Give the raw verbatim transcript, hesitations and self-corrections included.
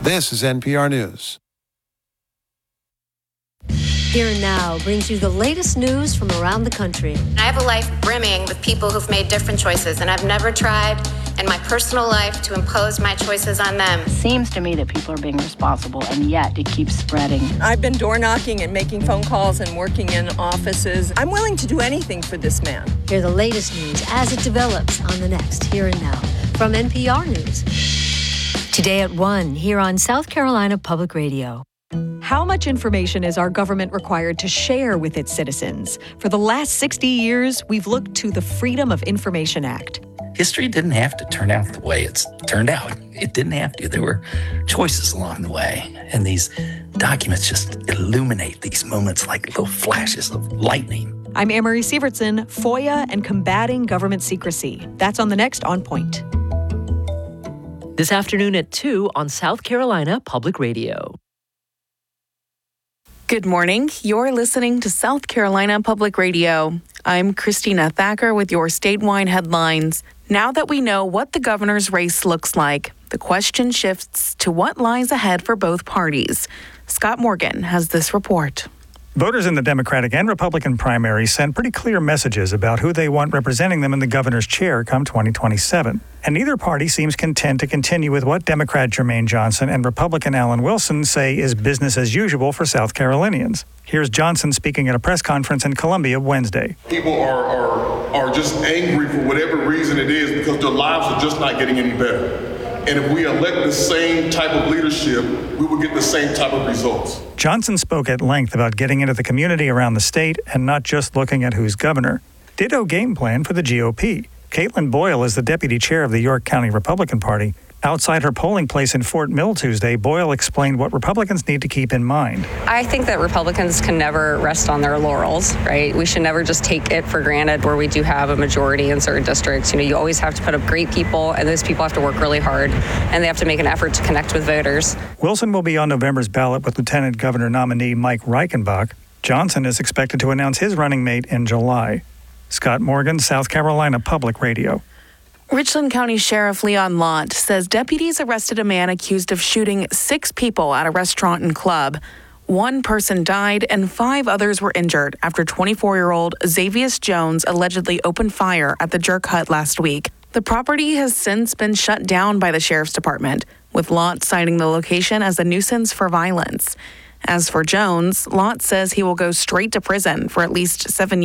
This is N P R News. Here and Now brings you the latest news from around the country. I have a life brimming with people who've made different choices, and I've never tried in my personal life to impose my choices on them. It seems to me that people are being responsible, and yet it keeps spreading. I've been door knocking and making phone calls and working in offices. I'm willing to do anything for this man. Hear the latest news as it develops on the next Here and Now from N P R News. Today at one, here on South Carolina Public Radio. How much information is our government required to share with its citizens? For the last sixty years, we've looked to the Freedom of Information Act. History didn't have to turn out the way it's turned out. It didn't have to. There were choices along the way. And these documents just illuminate these moments like little flashes of lightning. I'm Amory Sievertson, FOIA and Combating Government Secrecy. That's on the next On Point. This afternoon at two on South Carolina Public Radio. Good morning. You're listening to South Carolina Public Radio. I'm Christina Thacker with your statewide headlines. Now that we know what the governor's race looks like, the question shifts to what lies ahead for both parties. Scott Morgan has this report. Voters in the Democratic and Republican primaries sent pretty clear messages about who they want representing them in the governor's chair come twenty twenty-seven. And neither party seems content to continue with what Democrat Jermaine Johnson and Republican Alan Wilson say is business as usual for South Carolinians. Here's Johnson speaking at a press conference in Columbia Wednesday. People are, are, are just angry for whatever reason it is because their lives are just not getting any better. And if we elect the same type of leadership, we will get the same type of results. Johnson spoke at length about getting into the community around the state and not just looking at who's governor. Ditto game plan for the G O P. Caitlin Boyle is the deputy chair of the York County Republican Party. Outside her polling place in Fort Mill Tuesday, Boyle explained what Republicans need to keep in mind. I think that Republicans can never rest on their laurels, right? We should never just take it for granted where we do have a majority in certain districts. You know, you always have to put up great people, and those people have to work really hard, and they have to make an effort to connect with voters. Wilson will be on November's ballot with Lieutenant Governor nominee Mike Reichenbach. Johnson is expected to announce his running mate in July. Scott Morgan, South Carolina Public Radio. Richland County Sheriff Leon Lott says deputies arrested a man accused of shooting six people at a restaurant and club. One person died and five others were injured after twenty-four-year-old Xavius Jones allegedly opened fire at the Jerk Hut last week. The property has since been shut down by the Sheriff's Department, with Lott citing the location as a nuisance for violence. As for Jones, Lott says he will go straight to prison for at least seven years.